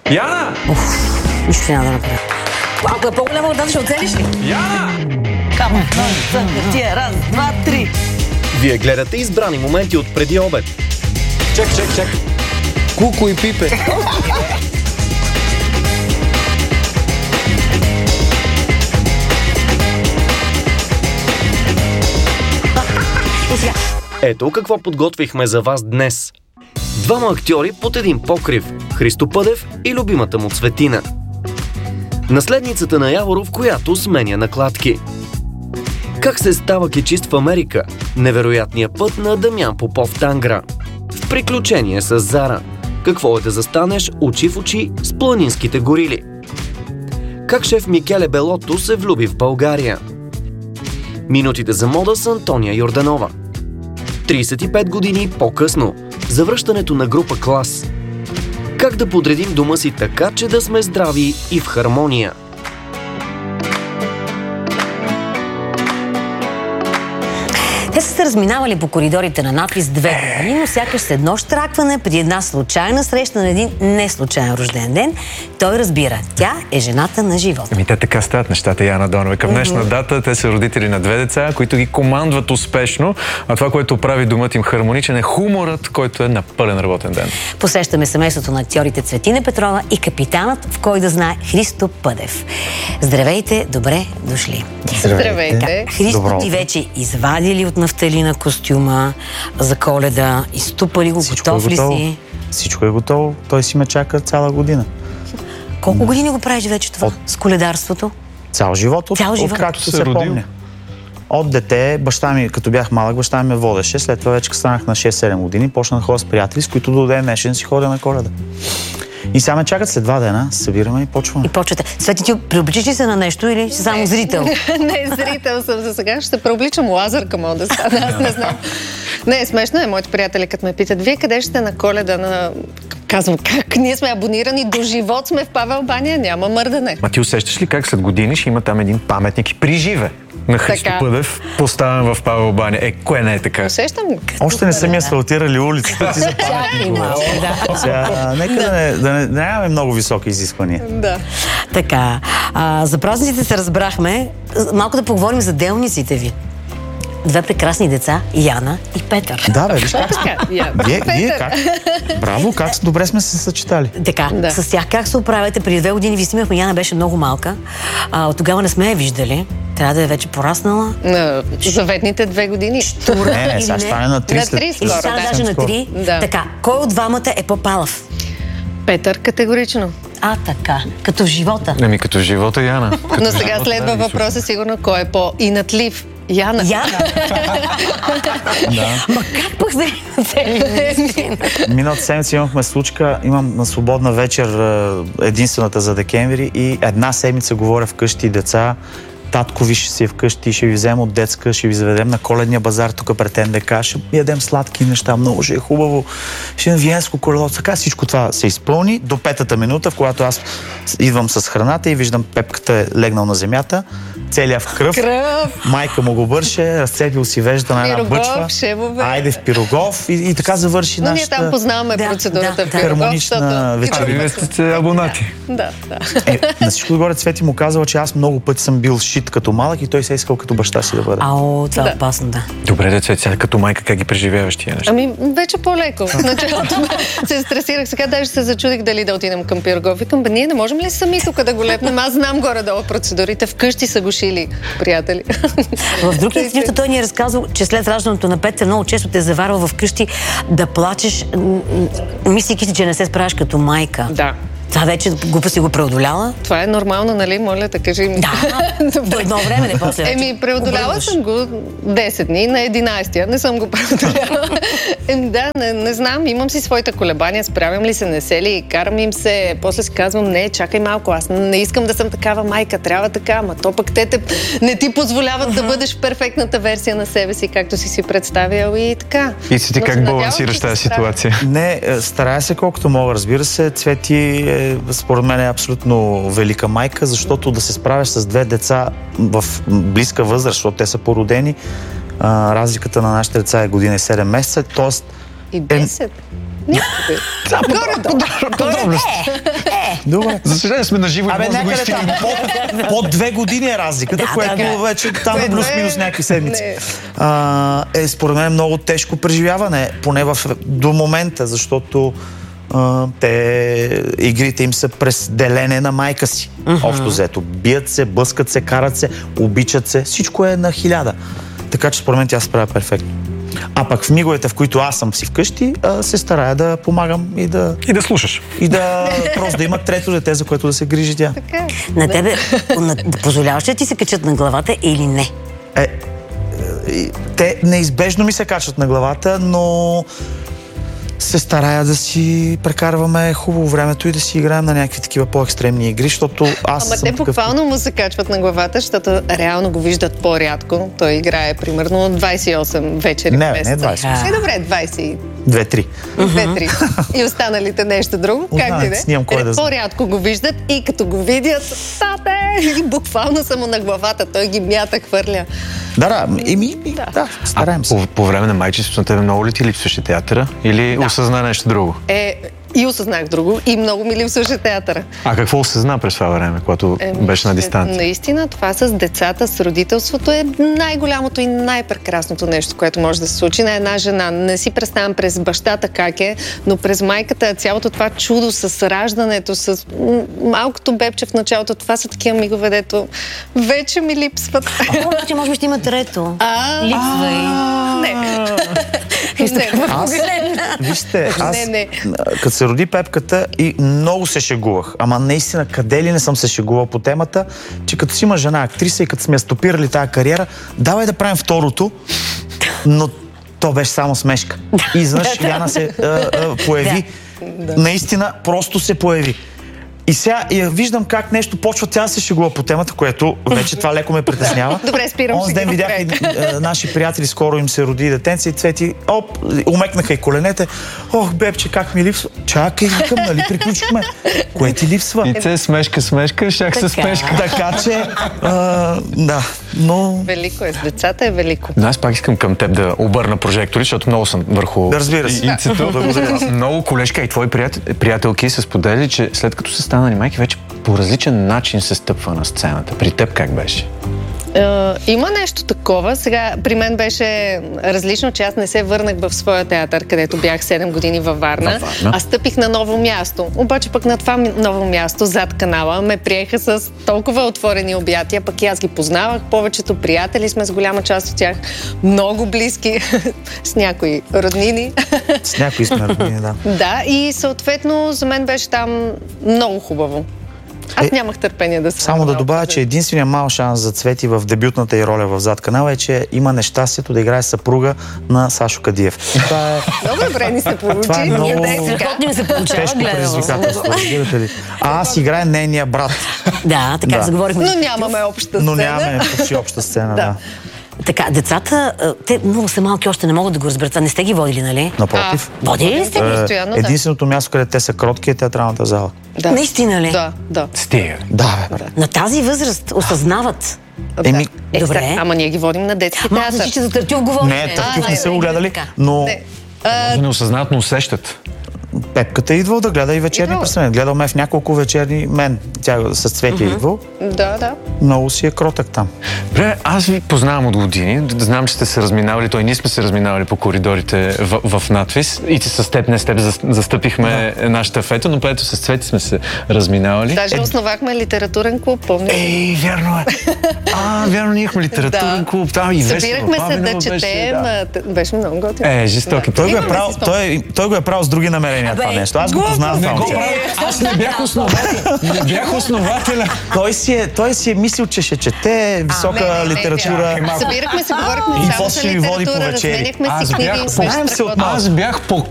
Яна! Нищо няма да направя. Ако е по-голяма вода, ще оцелиш ли? Яна! Камо, раз, два, три. Вие гледате избрани моменти от преди обед. Чак. Куко и Пипе. Ето какво подготвихме за вас днес. Двама актьори под един покрив – Христо Пъдев и любимата му Цветина. Наследницата на Яворов, която сменя накладки. Как се става кечист в Америка? Невероятният път на Дамян Попов Тангра. В приключение с Зара. Какво е да застанеш очи в очи с планинските горили? Как шеф Микеле Белото се влюби в България? Минутите за мода с Антония Йорданова. 35 години по-късно. Завръщането на група Клас. Как да подредим дома си така, че да сме здрави и в хармония? Те са се разминавали по коридорите на надпис 2 години, но сякаш след едно щракване, преди една случайна среща на един неслучайен рожден ден, той разбира, тя е жената на живота. Те така стават нещата, Яна Донова. Към днешна дата те са родители на 2 деца, които ги командват успешно, а това, което прави домът им хармоничен, е хуморът, който е на пълен работен ден. Посещаме семейството на актьорите Цветина Петрова и капитанът, в кой да знае, Христо Пъдев. Здравейте, добре дошли. Здравейте. Христо, ти вече извади ли от нафталина костюма за Коледа? Изтупали го? Готов ли си? Всичко е готово. Той си ме чака цяла година. Колко години го правиш вече това с коледарството? Цял живот. Откакто се помня. От дете, баща ми, като бях малък, баща ми ме водеше. След това вече станах на 6-7 години, почнах да ходя с приятели, с които до ден днешен си ходя на Коледа. И сега ме чакат след 2 дена, събираме и почваме. И почвате. Свети, ти приобличиш ли се на нещо или си само зрител? Не, зрител съм за сега. Ще преобличам Лазарка, мога да стане. Аз не знам. Не, смешно е, моите приятели, като ме питат, вие къде ще на Коледа? Казвам, как? Ние сме абонирани до живот, сме в Павел баня, няма мърдане. Ма ти усещаш ли как след години ще има там един паметник и приживе на Христо Пъдев, поставен в Павел баня? Кое не е така? Усещам го. Още не са ми асфалтирали улицата ти за паметник. Нека да не нямаме много високи изисквания. Да. Така, за празниците се разбрахме. Малко да поговорим за делниците ви. 2 прекрасни деца, Яна и Петър. Да, бе, виж как сте. Вие как? Браво, как добре сме се съчетали. Така, с тях как се оправяте? Преди 2 години ви снимахме, Яна беше много малка. От тогава не сме я виждали. Трябва да е вече пораснала. Заветните 2 години. Не, сега стане на 3 след. Или стане даже на 3. Така, кой от двамата е по-палав? Петър, категорично. Така, като в живота. Като в живота, Яна. Но сега следва въпроса сигурно кой е по-инатлив. Яна. Ма как пък да Миналата седмица имахме случка, имам на свободна вечер, единствената за декември, и 1 седмица говоря вкъщи деца. Татко ви ще си е вкъщи, ще ви вземем от детска, ще ви заведем на коледния базар тук пред НДК, ще ядем сладки неща, много ще е хубаво, ще е виенско колело. Така всичко това се изпълни до 5-та минута, в която аз идвам с храната и виждам Пепката е легнал на земята, целия в кръв. Майка му го бърше, разцепил си вежда на една бъчва. Айде в Пирогов и така завърши нашата... Но ние там познаваме процедурата в Пирогов. Хармонична вечер. Вие сте абонати. Да. На всичко отгоре Цвети му казала, че аз много пъти съм бил шит като малък и той се е искал като баща си да бъде. Това е опасно, да. Добре, деца, сега като майка как ги преживяваш тия неща? Вече по-леко. В началото се стресирах. Сега даже се зачудих дали да отидем към Пирогов. Викам, ние не можем ли сами тук да го лепнем? Аз знам горе-долу процедурите. Вкъщи са го шили приятели. В друг интервюта той ни е разказал, че след раждането на Петър много често те заварва вкъщи да плачеш, мислейки си, че не се справяш като майка. Да. Това вече глупо си го преодоляла? Това е нормално, нали? Моля, да кажи ми. Да, до едно време, не после. Преодоляла съм го 10 дни, на 11-я не съм го преодоляла. Не знам, имам си своите колебания, справям ли се, не се ли, карам им се, после си казвам, не, чакай малко, аз не искам да съм такава майка, трябва така, ама то пък те не ти позволяват да бъдеш перфектната версия на себе си, както си представял и така. И си ти как балансираш тази ситуация? Не, старая се колкото мога, разбира се. Цвети според мен е абсолютно велика майка, защото да се справяш с 2 деца в близка възраст, защото те са породени, разликата на нашите деца е година и 7 месеца, т.е. И 10? Добре. За съжаление сме на живо и Абе, може да го някъде изфилим. там под 2 години е разликата, което вече там е плюс-минус някакви седмици. Според мен много тежко преживяване, поне до момента, защото игрите им са през делене на майка си. Общо взето. Бият се, бъскат се, карат се, обичат се. Всичко е на 1000. Така че според мен тя се справя перфектно. А пък в миговете, в които аз съм си вкъщи, се старая да помагам и да слушаш. И да просто да има трето дете, за което да се грижи тя. На тебе позволяваш ли ти се качат на главата или не? Те неизбежно ми се качат на главата, но се старая да си прекарваме хубаво времето и да си играем на някакви такива по-екстремни игри, защото аз Ама те буквално му се качват на главата, защото реално го виждат по-рядко. Той играе примерно 28 вечери в месеца. Не 28. Добре, 20. 2-3. 2-3. И останалите нещо друго. Как ти снимам кой да знам. По-рядко го виждат и като го видят, и буквално само на главата. Той ги мята, хвърля. Да, стараем се. По време на майчинството на тебе много ли ти липсваше театъра? Или осъзна нещо друго? И осъзнах друго, и много ми липсваше театъра. А какво осъзна през това време, когато беше на дистанция? Наистина, това с децата, с родителството е най-голямото и най-прекрасното нещо, което може да се случи на една жена. Не си представям през бащата как е, но през майката цялото това чудо с раждането, с малкото бебче в началото, това са такива мигове, дето вече ми липсват. Обаче може би ще има трето. Липсва и... Не. Вижте, като се роди Пепката и много се шегувах. Ама наистина, къде ли не съм се шегувал по темата, че като си има жена актриса и като сме я стопирали тази кариера, давай да правим второто, но то беше само смешка. И изведнъж Яна се появи. Наистина, просто се появи. И сега я виждам как нещо почва тя да се шегува по темата, което вече това леко ме притеснява. Добре, спирам. Онзи ден видях и наши приятели, скоро им се роди детенце и Цвети, умекнаха и коленете. Ох, бебче, как ми липсва. Чакай, викам, нали приключихме. Кое ти липсва? И це смешка, шак се спешка. Така че, да, но... Велико е, с децата е велико. Но аз пак искам към теб да обърна прожектори, защото много съм върху инцето. Много колежка и твои приятелки са споделили, че след като се станали майки, вече по различен начин се стъпва на сцената. При теб как беше? Има нещо такова. Сега при мен беше различно, че аз не се върнах в своя театър, където бях 7 години във Варна, а стъпих на ново място. Обаче пък на това ново място, зад канала, ме приеха с толкова отворени обятия, пък и аз ги познавах. Повечето приятели сме с голяма част от тях много близки, с някои роднини. С някои сме роднини, да. Да, и съответно за мен беше там много хубаво. Аз нямах търпение да се... Само да добавя, че единственият мал шанс за Цвети в дебютната й роля в Зад канала е, че има нещастието да играе съпруга на Сашо Кадиев. Това е... Много добре ни се получи. Това е много тежко предизвикателство, разбирате ли? А аз играя нейния брат. Да, така заговорихме. Но нямаме обща сцена. Но нямаме почти обща сцена, да. Така, децата, те много са малки, още не могат да го разберат. Не сте ги водили, нали? Напротив. Водили ли сте? Единственото място, където те са кротки, е театралната зала. Да. Наистина ли? Да. Стига. Да, бе. На тази възраст осъзнават. Добре. Ама ние ги водим на детски театър. Значи, че за Търтюв говорим. Не, Търтюв не са го гледали, но... Не осъзнават, но усещат. Пепката е идвал да гледа и вечерни представления. Гледал ме в няколко вечерни тя с Цвети е идвал. Да. Много си е кротък там. Бре, аз ви познавам от години. Знам, че сте се разминавали. Ние сме се разминавали по коридорите в надвис. И с теб застъпихме нашата фета, но ето с Цвети сме се разминавали. Даже основахме литературен клуб, помня. Вярно е. Вярно, ние имахме литературен клуб. Събирахме се да четем. Беше много готино. Жестоки. Той го е правил с други намерения това нещо. Аз го познавам това. Аз не бях основател. Не бях основателя. Той си е мислил, че ще чете висока литература. Събирахме се, говорихме само за литература, разменяхме си книги. Знаем се от нас. Аз бях по